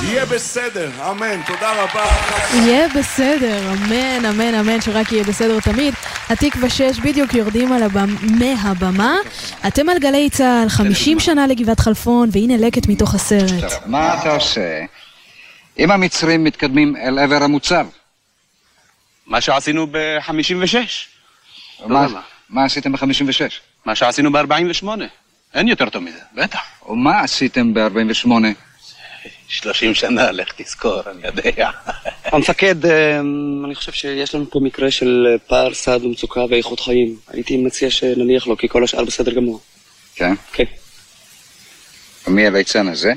יהיה בסדר, אמן, תודה רבה. יהיה בסדר, אמן, אמן, אמן, שרק יהיה בסדר תמיד. התקווה 6 בדיוק יורדים מהבמה. אתם על גלי צהל, 50 שנה לגבעת חלפון, והנה לקט מתוך הסרט. מה אתה עושה? אם המצרים מתקדמים אל עבר המוצב. מה שעשינו ב-56. מה עשיתם ב-56? מה שעשינו ב-48. אין יותר טוב מזה, בטח. ומה עשיתם ב-48? 30 שנה, לך תזכור, אני יודע. המפקד, אני חושב שיש לנו פה מקרה של פער סעד ומצוקה ואיכות חיים. הייתי מציע שנניח לו, כי כל השאר בסדר גמור. כן? כן. ומי הליצן הזה?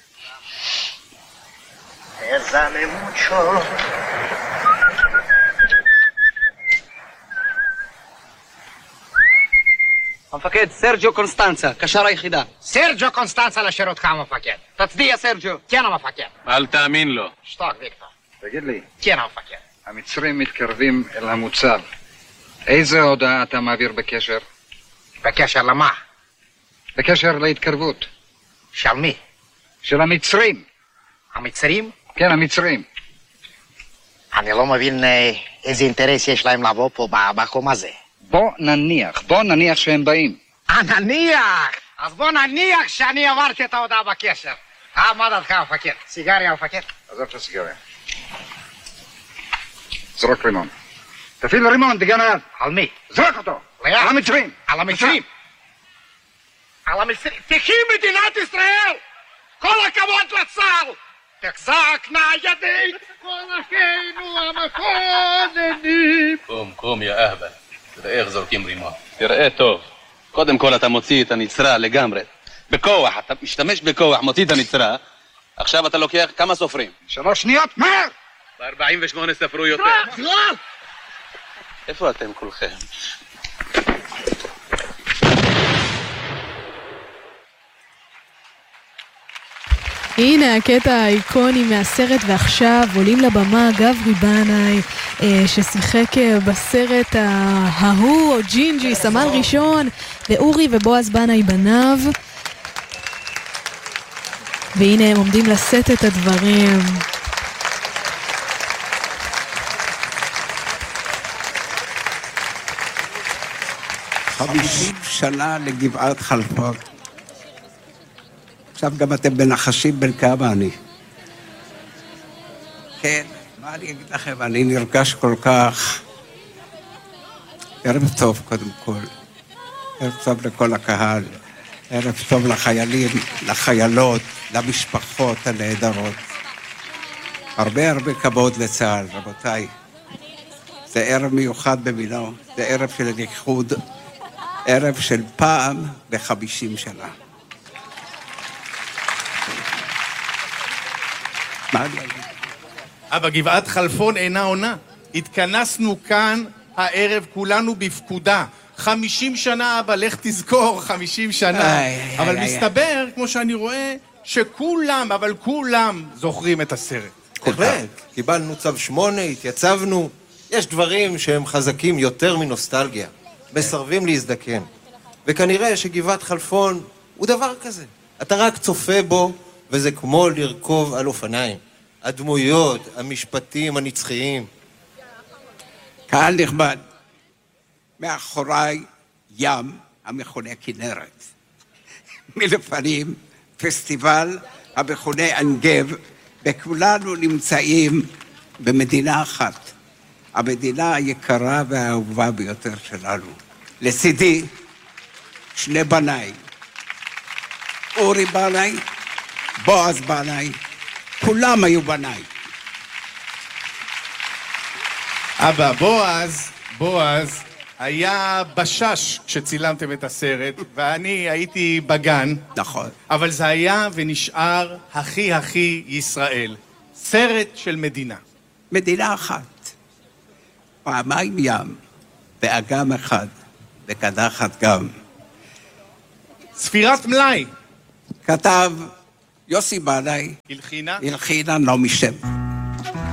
המפקד, סרג'ו קונסטנצה, קשר היחידה. סרג'ו קונסטנצה לשירותך, המפקד. תצדיע, סרג'ו. כן, המפקד. אל תאמין לו. שתוק, ויקטור. תגיד לי, כן, המפקד. המצרים מתקרבים אל המוצב. איזה הודעה אתה מעביר בקשר? בקשר למה? בקשר להתקרבות. של מי? של המצרים. המצרים? כן, המצרים. אני לא מבין איזה אינטרס יש להם לבוא פה במקום הזה. בוא נניח שהם באים. נניח! אז בוא נניח שאני עברתי את ההודעה בקשר. מה דעתך, המפקד? סיגריה, המפקד? עזוב את הסיגריה. זרוק רימון. תפעיל רימון, דגנב. על מי? זרוק אותו. ליד. על המצרים. על המצרים. על המצרים. תחי מדינת ישראל! כל הכבוד לצה"ל! תחזק נא ידי כל אחינו המכוננים. קום, יא אהבל. תראה איך זורקים רימון. תראה טוב. קודם כל אתה מוציא את הנצרה לגמרי. בכוח, אתה משתמש בכוח, מוציא את הנצרה. עכשיו אתה לוקח כמה סופרים? 3 שניות, מהר! ב-48 ספרו יותר. איפה אתם כולכם? הנה הקטע האיקוני מהסרט, ועכשיו עולים לבמה גברי בנאי ששיחק בסרט ההוא, או ג'ינג'י, סמל ראשון, ואורי ובועז בנאי בניו, והנה הם עומדים לשאת את הדברים. חמישים שנה לגבעת חלפון. עכשיו גם אתם מנחשים בין כמה אני. כן, מה אני אגיד לכם? אני נרגש כל כך. ערב טוב קודם כל. ערב טוב לכל הקהל. ערב טוב לחיילים, לחיילות, למשפחות הנהדרות. הרבה כבוד לצה"ל, רבותיי. זה ערב מיוחד במינו. זה ערב של איחוד. ערב של פעם ב-50 שנה. אבל גבעת חלפון אינה עונה. התכנסנו כאן הערב כולנו בפקודה. 50 שנה, אבל לך תזכור, 50 שנה. אבל מסתבר, כמו שאני רואה, שכולם, אבל כולם זוכרים את הסרט. בהחלט, קיבלנו צו 8, התייצבנו. יש דברים שהם חזקים יותר מנוסטלגיה. מסרבים להזדקן. וכנראה שגבעת חלפון הוא דבר כזה. אתה רק צופה בו, וזה כמו לרכוב על אופניים. הדמויות, המשפטים הנצחיים. קהל נכבד, מאחוריי ים המכונה כנרת. מלפנים פסטיבל המכונה אנגב, וכולנו נמצאים במדינה אחת. המדינה היקרה והאהובה ביותר שלנו. לצידי, 2 בניי. אורי בנאי, בועז בנאי, כולם היו בניי. אבא, בועז היה בשש כשצילמתם את הסרט, ואני הייתי בגן. נכון. אבל זה היה ונשאר הכי ישראל. סרט של מדינה. מדינה אחת. פעמיים ים, ואגם אחד, וקדחת גם. ספירת מלאי. כתב יוסי בנאי, הלחינה נעמי שמר.